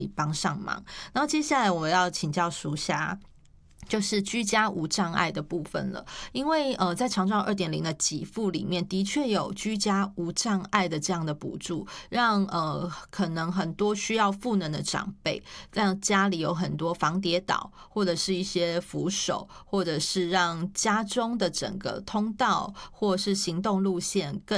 帮上忙。然后接下来我要请教淑霞，就是居家无障碍的部分了，因为在长照 2.0 的给付里面，的确有居家无障碍的这样的补助，让可能很多需要赋能的长辈，让家里有很多防跌倒或者是一些扶手，或者是让家中的整个通道或是行动路线更